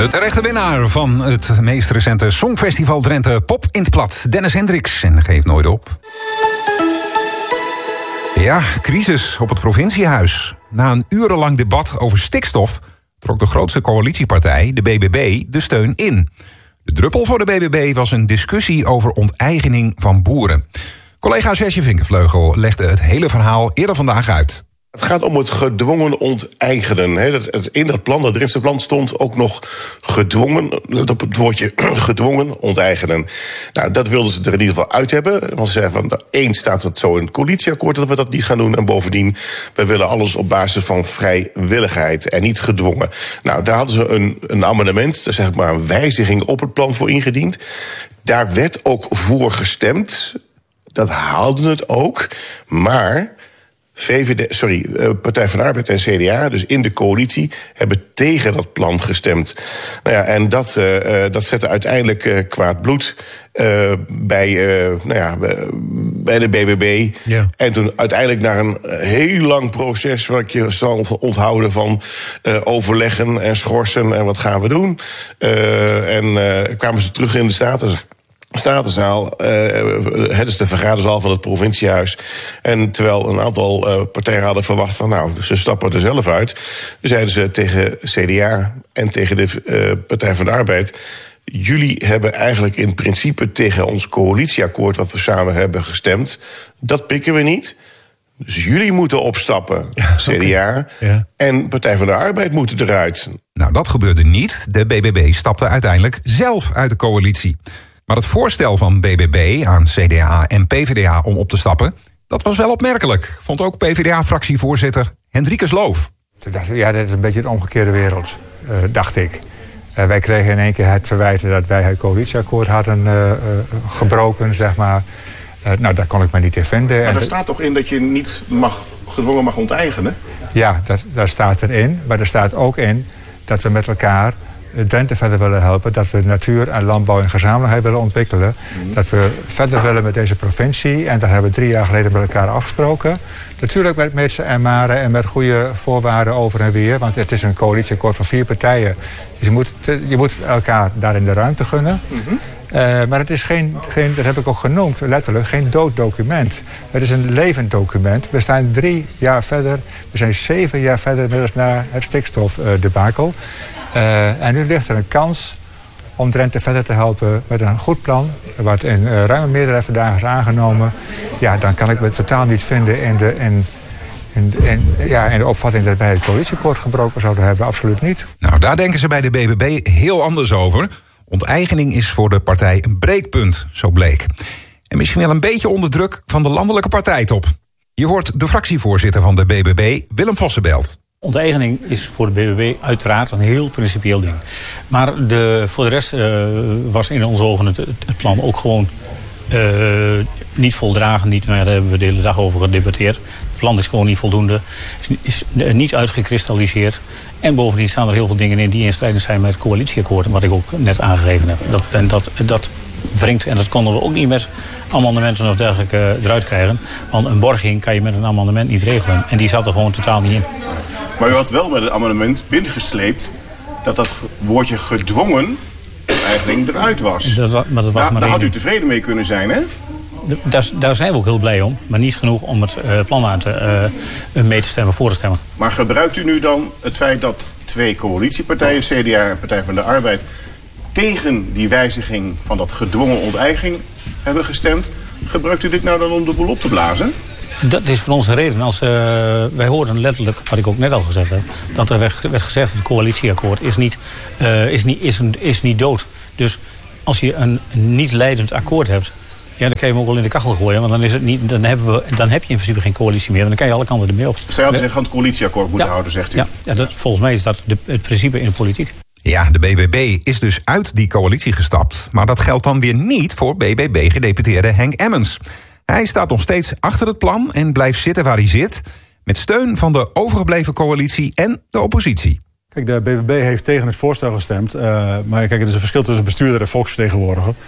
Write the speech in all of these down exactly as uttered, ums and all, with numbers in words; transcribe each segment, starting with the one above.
De terechte winnaar van het meest recente Songfestival Drenthe Pop in het Plat, Dennis Hendricks, en geeft nooit op. Ja, crisis op het provinciehuis. Na een urenlang debat over stikstof trok de grootste coalitiepartij, de B B B, de steun in. De druppel voor de B B B was een discussie over onteigening van boeren. Collega Serge Vinkenvleugel legde het hele verhaal eerder vandaag uit. Het gaat om het gedwongen onteigenen. In dat plan, dat Drentse plan, stond ook nog gedwongen, op het woordje gedwongen onteigenen. Nou, dat wilden ze er in ieder geval uit hebben. Want ze zeiden van, één staat het zo in het coalitieakkoord dat we dat niet gaan doen. En bovendien, we willen alles op basis van vrijwilligheid en niet gedwongen. Nou, daar hadden ze een, een amendement, dus zeg maar een wijziging op het plan voor ingediend. Daar werd ook voor gestemd. Dat haalde het ook, maar V V D, sorry, Partij van de Arbeid en C D A, dus in de coalitie, hebben tegen dat plan gestemd. Nou ja, en dat, uh, dat zette uiteindelijk uh, kwaad bloed uh, bij, uh, nou ja, bij de B B B. Ja. En toen uiteindelijk naar een heel lang proces, wat ik je zal onthouden van uh, overleggen en schorsen en wat gaan we doen. Uh, en uh, kwamen ze terug in de Staten. Statenzaal, uh, het is de vergaderzaal van het provinciehuis. En terwijl een aantal uh, partijen hadden verwacht van, nou, ze stappen er zelf uit, zeiden ze tegen C D A en tegen de uh, Partij van de Arbeid: jullie hebben eigenlijk in principe tegen ons coalitieakkoord, wat we samen hebben gestemd, dat pikken we niet. Dus jullie moeten opstappen, C D A, okay. Ja. En Partij van de Arbeid moeten eruit. Nou, dat gebeurde niet. De B B B stapte uiteindelijk zelf uit de coalitie. Maar het voorstel van B B B aan C D A en P V D A om op te stappen, dat was wel opmerkelijk, vond ook P V D A-fractievoorzitter Hendrikus Loof. Toen dacht ik, ja, dat is een beetje een omgekeerde wereld, uh, dacht ik. Uh, wij kregen in één keer het verwijten dat wij het coalitieakkoord hadden uh, uh, gebroken, zeg maar. Uh, nou, daar kon ik me niet in vinden. Maar er staat toch in dat je niet mag, gedwongen mag onteigenen? Ja, dat, daar staat erin. Maar er staat ook in dat we met elkaar Drenthe verder willen helpen, dat we natuur en landbouw en gezamenlijkheid willen ontwikkelen. Mm. Dat we verder willen met deze provincie. En dat hebben we drie jaar geleden met elkaar afgesproken. Natuurlijk met mitsen en maren en met goede voorwaarden over en weer. Want het is een coalitieakkoord van vier partijen. Dus je moet, je moet elkaar daarin de ruimte gunnen. Mm-hmm. Uh, maar het is geen, geen, dat heb ik ook genoemd, letterlijk, geen dood document. Het is een levend document. We staan drie jaar verder, we zijn zeven jaar verder inmiddels na het stikstofdebakel. Uh, en nu ligt er een kans om Drenthe verder te helpen met een goed plan, wat in uh, ruime meerderheid vandaag is aangenomen. Ja, dan kan ik me totaal niet vinden in de, in, in, in, ja, in de opvatting dat wij het coalitieakkoord gebroken zouden hebben. Absoluut niet. Nou, daar denken ze bij de B B B heel anders over. Onteigening is voor de partij een breekpunt, zo bleek. En misschien wel een beetje onder druk van de landelijke partijtop. Je hoort de fractievoorzitter van de B B B, Willem Vossenbelt. Onteigening is voor de B B B uiteraard een heel principieel ding. Maar de, voor de rest uh, was in onze ogen het, het plan ook gewoon uh, niet voldragen. Niet, nou ja, daar hebben we de hele dag over gedebatteerd. Het plan is gewoon niet voldoende, is, is niet uitgekristalliseerd. En bovendien staan er heel veel dingen in die in strijd zijn met het coalitieakkoord. Wat ik ook net aangegeven heb. Dat, en dat, dat wringt, en dat konden we ook niet met amendementen of dergelijke eruit krijgen. Want een borging kan je met een amendement niet regelen. En die zat er gewoon totaal niet in. Maar u had wel met het amendement binnengesleept dat dat woordje gedwongen eigenlijk eruit was. Dat, maar dat was da, maar daar had u tevreden mee kunnen zijn, hè? Daar, daar zijn we ook heel blij om. Maar niet genoeg om het uh, plan aan te, uh, mee te stemmen, voor te stemmen. Maar gebruikt u nu dan het feit dat twee coalitiepartijen, C D A en Partij van de Arbeid, tegen die wijziging van dat gedwongen onteiging hebben gestemd? Gebruikt u dit nou dan om de boel op te blazen? Dat is voor ons een reden. Als, uh, wij hoorden letterlijk, wat ik ook net al gezegd heb, dat er werd, werd gezegd dat het coalitieakkoord is niet, uh, is, niet, is, een, is niet dood. Dus als je een niet leidend akkoord hebt, ja, dan kan je hem ook wel in de kachel gooien. Want dan, is het niet, dan, hebben we, dan heb je in principe geen coalitie meer. Dan kan je alle kanten ermee op. Zij hadden zich aan het coalitieakkoord moeten ja, houden, zegt u? Ja, ja dat, volgens mij is dat de, het principe in de politiek. Ja, de B B B is dus uit die coalitie gestapt. Maar dat geldt dan weer niet voor B B B-gedeputeerde Henk Emmens. Hij staat nog steeds achter het plan en blijft zitten waar hij zit, met steun van de overgebleven coalitie en de oppositie. Kijk, de B B B heeft tegen het voorstel gestemd. Uh, maar kijk, er is een verschil tussen bestuurder en volksvertegenwoordiger.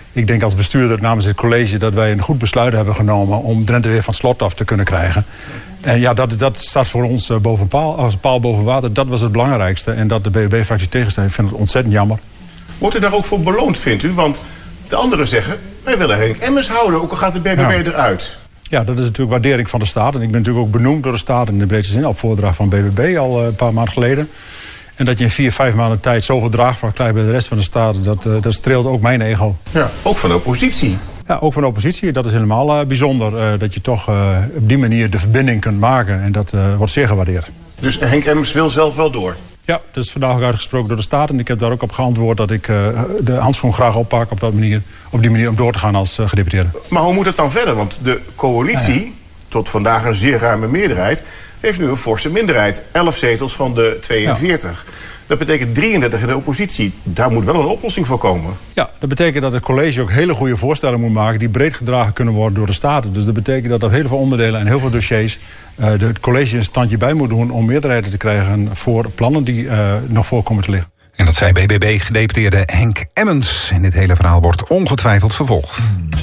Ik denk als bestuurder namens het college dat wij een goed besluit hebben genomen om Drenthe weer van het slot af te kunnen krijgen. En ja, dat, dat staat voor ons boven paal, als paal boven water. Dat was het belangrijkste. En dat de B B B-fractie tegenstaat, ik vind het ontzettend jammer. Wordt u daar ook voor beloond, vindt u? Want de anderen zeggen, wij willen Henk Emmers houden, ook al gaat de B B B ja. eruit. Ja, dat is natuurlijk waardering van de staat. En ik ben natuurlijk ook benoemd door de staat in de breedste zin op voordracht van B B B al een paar maanden geleden. En dat je in vier, vijf maanden tijd zoveel draagvlak krijgt bij de rest van de staat, dat, dat streelt ook mijn ego. Ja, ook van de oppositie. Ja, ook van de oppositie. Dat is helemaal uh, bijzonder. Uh, dat je toch uh, op die manier de verbinding kunt maken. En dat uh, wordt zeer gewaardeerd. Dus Henk Emmers wil zelf wel door? Ja, dat is vandaag ook uitgesproken door de staat. En ik heb daar ook op geantwoord dat ik uh, de handschoen graag oppak op, dat manier, op die manier om door te gaan als uh, gedeputeerde. Maar hoe moet het dan verder? Want de coalitie, ja, ja. tot vandaag een zeer ruime meerderheid, heeft nu een forse minderheid. elf zetels van de tweeënveertig. Ja. Dat betekent drieëndertig in de oppositie. Daar moet wel een oplossing voor komen. Ja, dat betekent dat het college ook hele goede voorstellen moet maken die breed gedragen kunnen worden door de Staten. Dus dat betekent dat op heel veel onderdelen en heel veel dossiers uh, het college een standje bij moet doen om meerderheden te krijgen voor plannen die uh, nog voor komen te liggen. En dat zei B B B-gedeputeerde Henk Emmens. En dit hele verhaal wordt ongetwijfeld vervolgd.